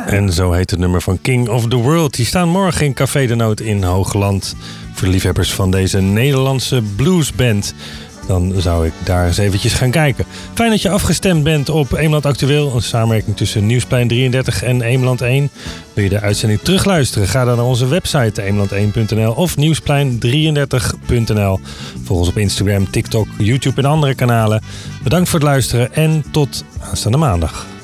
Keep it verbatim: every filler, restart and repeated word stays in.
En zo heet het nummer van King of the World. Die staan morgen in Café de Noot in Hoogland. Voor de liefhebbers van deze Nederlandse bluesband. Dan zou ik daar eens eventjes gaan kijken. Fijn dat je afgestemd bent op Eemland Actueel. Een samenwerking tussen Nieuwsplein drieëndertig en Eemland één. Wil je de uitzending terugluisteren? Ga dan naar onze website eemland één punt n l of nieuwsplein drieëndertig punt n l. Volg ons op Instagram, TikTok, YouTube en andere kanalen. Bedankt voor het luisteren en tot aanstaande maandag.